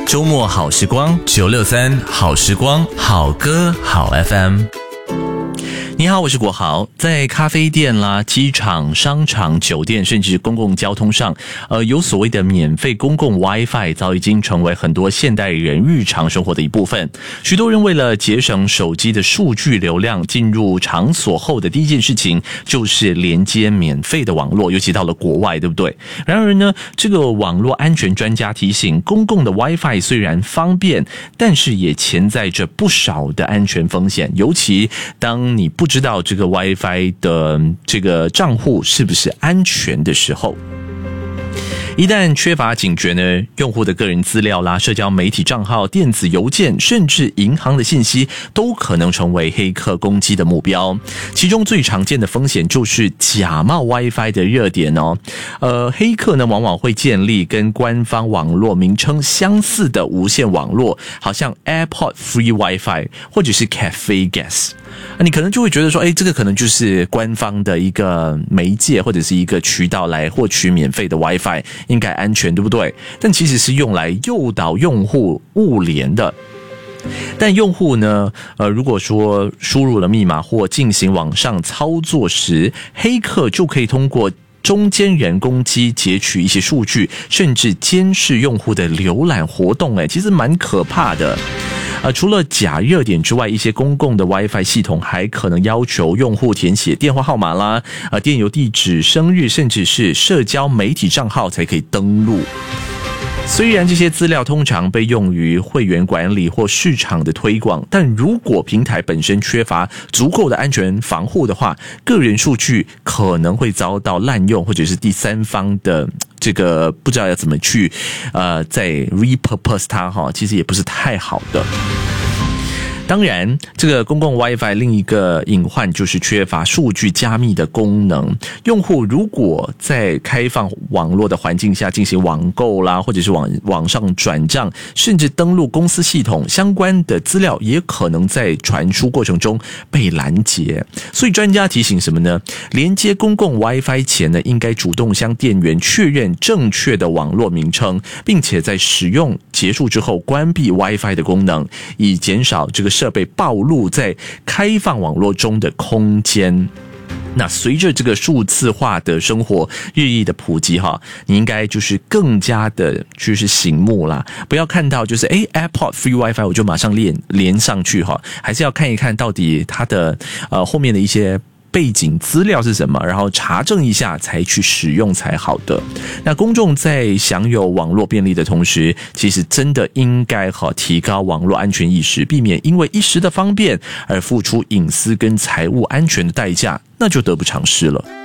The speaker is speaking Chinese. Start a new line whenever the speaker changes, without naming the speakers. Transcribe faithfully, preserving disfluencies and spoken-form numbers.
周末好时光，九六三好时光，好歌好 F M。你好，我是国豪。在咖啡店啦、机场、商场、酒店，甚至公共交通上，呃，有所谓的免费公共 WiFi 早已经成为很多现代人日常生活的一部分。许多人为了节省手机的数据流量，进入场所后的第一件事情就是连接免费的网络，尤其到了国外，对不对？然而呢，这个网络安全专家提醒，公共的 WiFi 虽然方便，但是也潜在着不少的安全风险，尤其当你不知道这个 WiFi 的这个账户是不是安全的时候，一旦缺乏警觉呢，用户的个人资料啦、社交媒体账号、电子邮件，甚至银行的信息，都可能成为黑客攻击的目标。其中最常见的风险就是假冒 WiFi 的热点哦。呃，黑客呢往往会建立跟官方网络名称相似的无线网络，好像 Airport Free WiFi 或者是 Cafe Gas。你可能就会觉得说，哎，这个可能就是官方的一个媒介或者是一个渠道来获取免费的 WiFi， 应该安全，对不对？但其实是用来诱导用户误连的。但用户呢，呃，如果说输入了密码或进行网上操作时，黑客就可以通过中间人攻击截取一些数据，甚至监视用户的浏览活动，哎，其实蛮可怕的。呃，除了假热点之外，一些公共的 WiFi 系统还可能要求用户填写电话号码啦、呃、电邮地址、生日，甚至是社交媒体账号才可以登录。虽然这些资料通常被用于会员管理或市场的推广，但如果平台本身缺乏足够的安全防护的话，个人数据可能会遭到滥用，或者是第三方的这个不知道要怎么去呃再 repurpose 它哈，其实也不是太好的。当然，这个公共 WiFi 另一个隐患就是缺乏数据加密的功能。用户如果在开放网络的环境下进行网购啦，或者是网网上转账，甚至登录公司系统，相关的资料也可能在传输过程中被拦截。所以专家提醒什么呢？连接公共 WiFi 前呢，应该主动向店员确认正确的网络名称，并且在使用结束之后关闭 WiFi 的功能，以减少这个设备暴露在开放网络中的空间。那随着这个数字化的生活日益的普及哈，你应该就是更加的就是醒目啦，不要看到就是诶 Airport Free WiFi 我就马上连连上去哈，还是要看一看到底它的呃后面的一些背景资料是什么，然后查证一下才去使用才好的。那公众在享有网络便利的同时，其实真的应该好提高网络安全意识，避免因为一时的方便而付出隐私跟财务安全的代价，那就得不偿失了。